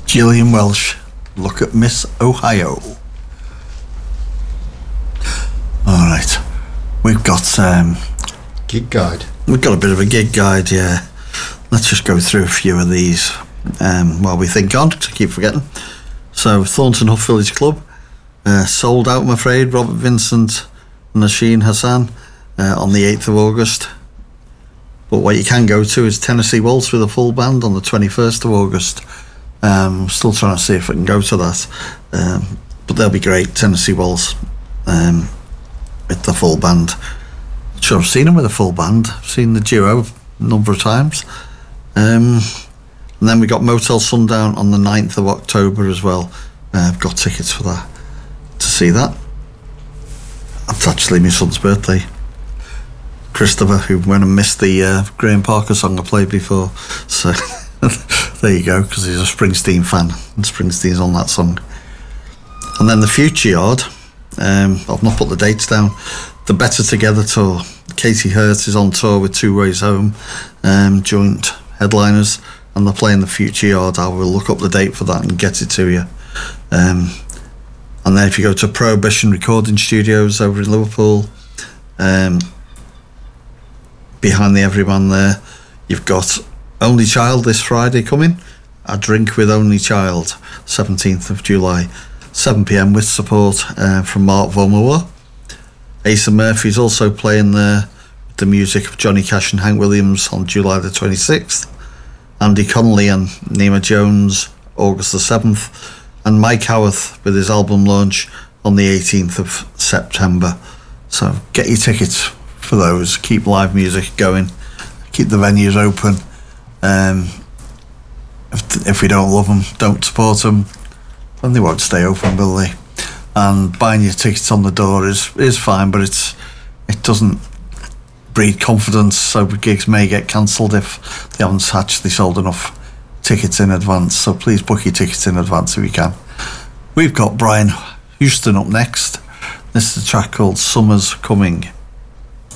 Gillian Welch, Look at Miss Ohio. All right, we've got gig guide. We've got a bit of a gig guide, yeah. Let's just go through a few of these while we think on, to keep forgetting. So, Thornton Hough Village Club, sold out, I'm afraid. Robert Vincent and Nashin Hassan on the 8th of August. But what you can go to is Tennessee Waltz with a full band on the 21st of August. Still trying to see if I can go to that. But they'll be great, Tennessee Waltz with the full band. Sure, I've seen them with a full band. I've seen the duo a number of times. And then we got Motel Sundown on the 9th of October as well. I've got tickets for that, to see that. It's actually my son's birthday. Christopher, who went and missed the Graham Parker song I played before. So there you go, because he's a Springsteen fan, and Springsteen's on that song. And then the Future Yard, I've not put the dates down. The Better Together tour. Katie Hurt is on tour with Two Ways Home, joint headliners, and they're playing the Future Yard. I will look up the date for that and get it to you. And then if you go to Prohibition Recording Studios over in Liverpool, behind the Everyman there, you've got Only Child this Friday coming. A Drink with Only Child, 17th of July, 7 p.m. with support from Mark Vomowa. Asa Murphy's also playing there with the music of Johnny Cash and Hank Williams on July the 26th. Andy Connolly and Nima Jones, August the 7th. And Mike Howarth with his album launch on the 18th of September. So get your tickets for those. Keep live music going. Keep the venues open. If we don't love them, don't support them, then they won't stay open, will they? And buying your tickets on the door is fine, but it doesn't breed confidence, so gigs may get cancelled if they haven't actually sold enough tickets in advance. So please book your tickets in advance if you can. We've got Brian Houston up next. This is a track called Summer's Coming.